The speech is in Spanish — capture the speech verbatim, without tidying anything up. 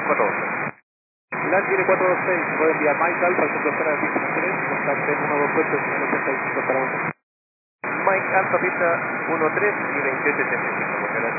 cuatro dos seis. Landire cuatro dos seis, puede enviar Mike Alfa al centro espera de pista tres, contacte en uno dos ocho ochenta y cinco para uno. Mike Alfa pista uno tres y veintiocho ochenta y cinco, muchas gracias.